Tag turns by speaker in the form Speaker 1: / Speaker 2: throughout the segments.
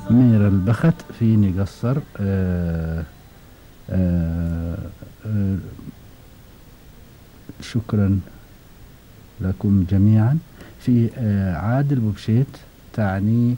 Speaker 1: مير البخت فيني قصر. آه آه شكرا لكم جميعا. في عادل بوبشيت تعني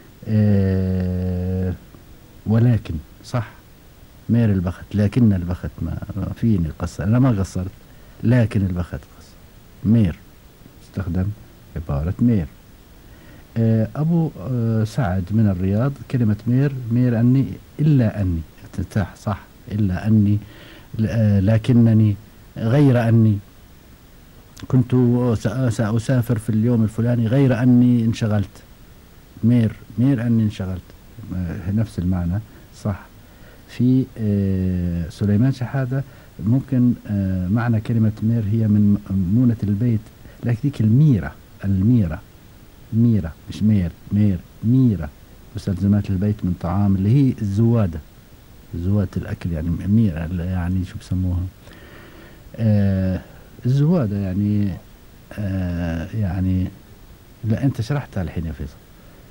Speaker 1: ولكن صح. مير البخت لكن البخت ما فيني قصر، أنا ما قصرت لكن البخت قصر. مير استخدم عبارة مير. أبو سعد من الرياض كلمة مير، مير أني إلا أني افتتاح صح. إلا أني لكنني غير أني كنت سأسافر في اليوم الفلاني غير أني انشغلت. مير مير أني انشغلت نفس المعنى صح. في سليمان شحادة ممكن معنى كلمة مير هي من مونة البيت، لكن ذيك الميرة. الميرة ميرة مش مير، مير ميرة مستلزمات البيت من طعام اللي هي الزوادة، زوادة الأكل يعني ميرة يعني شو بسموها الزوادة يعني يعني لا أنت شرحتها الحين يا فيصل.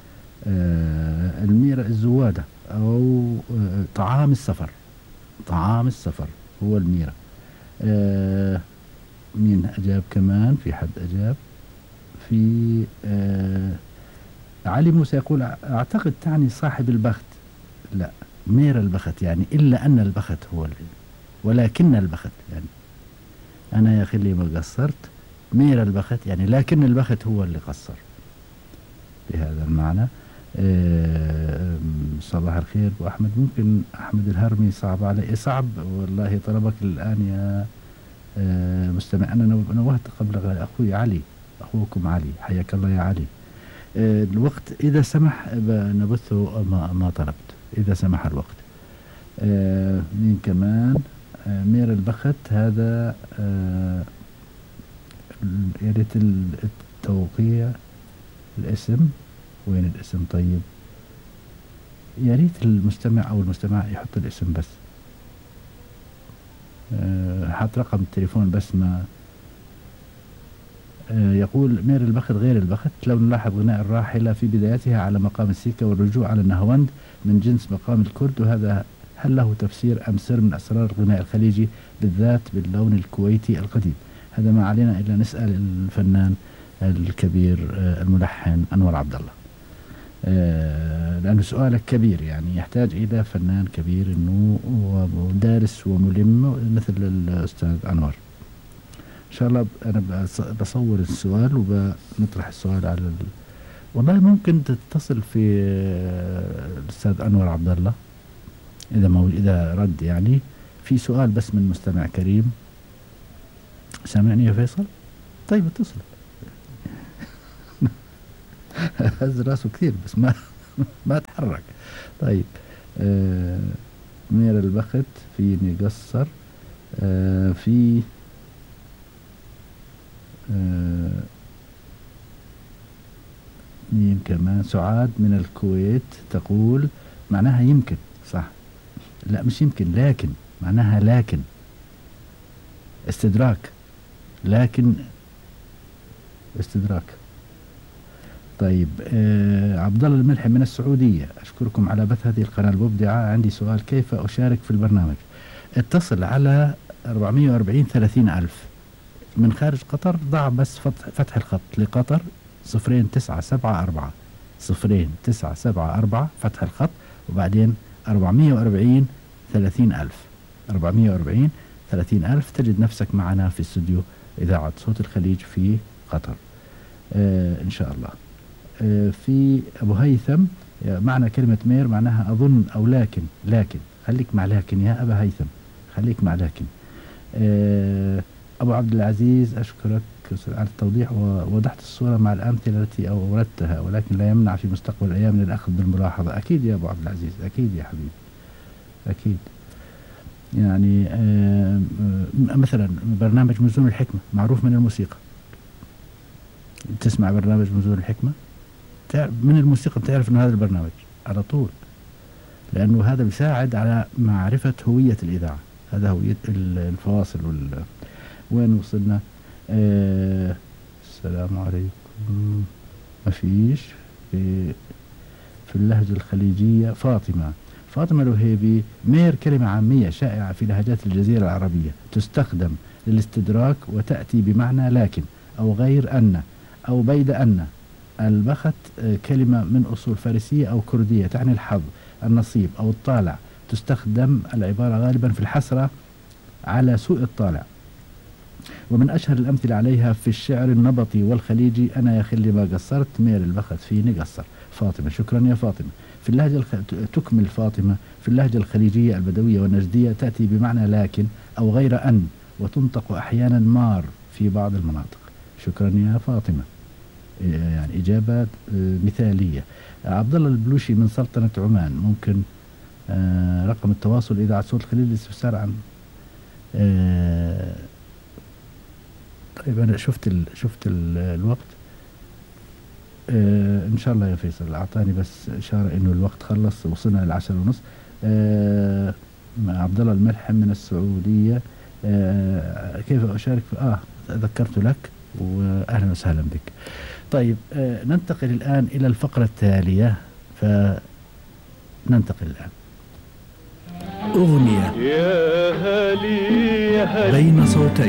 Speaker 1: الميرة الزوادة أو طعام السفر. طعام السفر هو الميرة. مين أجاب كمان؟ في حد أجاب؟ في علي موسى يقول أعتقد تعني صاحب البخت. لا، مير البخت يعني إلا أن البخت هو اللي، ولكن البخت يعني أنا يا أخي اللي ما قصرت. مير البخت يعني لكن البخت هو اللي قصر بهذا المعنى. صباح الخير أبو أحمد. ممكن أحمد الهرمي صعب علي، صعب والله طلبك الآن يا مستمع. أنا نوهت قبل أخوي علي، أخوكم علي، حياك الله يا علي. الوقت إذا سمح نبثه ما طلبت إذا سمح الوقت. مين كمان؟ مير البخت هذا يا ريت التوقيع الاسم. وين الاسم؟ طيب يا ريت المستمع أو المستمع يحط الاسم بس. حط رقم التليفون بس ما. يقول مير البخت غير البخت. لو نلاحظ غناء الراحلة في بدايتها على مقام السيكا والرجوع على النهاوند من جنس مقام الكرد، وهذا هل له تفسير أم سر من أسرار الغناء الخليجي بالذات باللون الكويتي القديم؟ هذا ما علينا إلا نسأل الفنان الكبير الملحن أنور عبد الله. لأنه سؤالك كبير يعني يحتاج إلى فنان كبير إنه ودارس وملم مثل الأستاذ أنور. إن شاء الله أنا بصور السؤال وبنطرح السؤال على والله ممكن تتصل في الأستاذ أنور عبد الله إذا رد يعني. في سؤال بس من مستمع كريم. سامعني يا فيصل؟ طيب اتصل. هز راسه كثير بس ما تحرك. طيب مير البخت فيني قصر. في مين كمان؟ سعاد من الكويت تقول معناها يمكن صح. لا مش يمكن، لكن معناها لكن استدراك، لكن استدراك. طيب عبد الله الملحي من السعودية، أشكركم على بث هذه القناة المبدعة. عندي سؤال، كيف أشارك في البرنامج؟ اتصل على 440 30 ألف. من خارج قطر ضع بس فتح الخط لقطر 0974 0974 فتح الخط وبعدين 440 30 ألف. 440 30 ألف تجد نفسك معنا في استوديو إذاعة صوت الخليج في قطر إن شاء الله. في أبو هيثم معنى كلمة مير معناها أظن أو لكن. لكن خليك مع لكن يا أبا هيثم، خليك مع لكن. أبو عبد العزيز أشكرك على التوضيح ووضحت الصورة مع الأمثلة التي أوردتها، ولكن لا يمنع في مستقبل الأيام من الأخذ بالملاحظة. أكيد يا أبو عبد العزيز، أكيد يا حبيبي، أكيد. يعني مثلا برنامج مزون الحكمة معروف من الموسيقى. تسمع برنامج مزون الحكمة من الموسيقى بتعرف أن هذا البرنامج على طول، لأنه هذا بيساعد على معرفة هوية الإذاعة. هذا هوية الفواصل وين وصلنا؟ السلام عليكم. ما فيش في اللهجة الخليجية فاطمة. فاطمة الوهيبي. مير كلمة عامية شائعة في لهجات الجزيرة العربية، تستخدم للاستدراك وتأتي بمعنى لكن أو غير أن أو بيد أن. البخت كلمة من أصول فارسية أو كردية تعني الحظ، النصيب أو الطالع. تستخدم العبارة غالبا في الحسرة على سوء الطالع. ومن أشهر الأمثلة عليها في الشعر النبطي والخليجي: أنا يا خلي ما قصرت، مير البخت فيني قصر. فاطمة. شكرا يا فاطمة. في اللهجة تكمل فاطمة: في اللهجة الخليجية البدوية والنجدية تأتي بمعنى لكن أو غير أن، وتنطق أحيانا مار في بعض المناطق. شكرا يا فاطمة، يعني إجابات مثالية. عبد الله البلوشي من سلطنة عمان، ممكن رقم التواصل إذاعة صوت الخليج للاستفسار عن طيب أنا شفت الوقت. إن شاء الله يا فيصل أعطاني بس إشارة إنه الوقت خلص، وصلنا ل10:30. عبد الله الملحم من السعودية. كيف أشارك في ذكرت لك، وأهلا وسهلا بك. طيب ننتقل الآن إلى الفقرة التالية، فننتقل الآن.
Speaker 2: أغنية بين صوتين.